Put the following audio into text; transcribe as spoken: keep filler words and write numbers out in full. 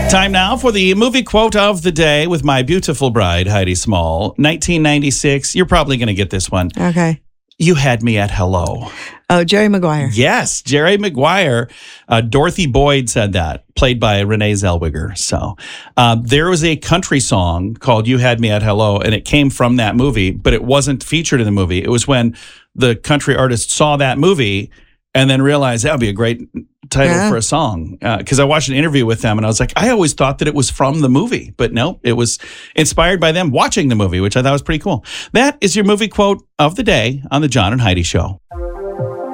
Time now for the movie quote of the day with my beautiful bride, Heidi Small. nineteen ninety-six. You're probably going to get this one. Okay. You had me at hello. Oh, Jerry Maguire. Yes, Jerry Maguire. Uh, Dorothy Boyd said that, played by Renee Zellweger. So uh, there was a country song called You Had Me at Hello, and it came from that movie, but it wasn't featured in the movie. It was when the country artist saw that movie and then realized that would be a great title Yeah. for a song. Because uh, I watched an interview with them, and I was like, I always thought that it was from the movie. But no, it was inspired by them watching the movie, which I thought was pretty cool. That is your movie quote of the day on the John and Heidi Show.